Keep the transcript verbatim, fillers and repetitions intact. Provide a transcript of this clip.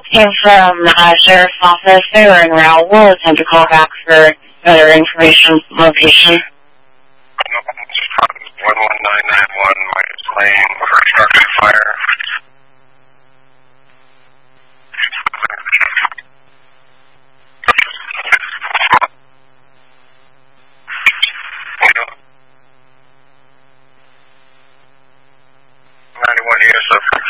Came from uh, Sheriff's Office. They were in Route. We'll attempt to call back for better information location. one one nine nine one, Minus Lane, for structure fire. ninety-one U S O.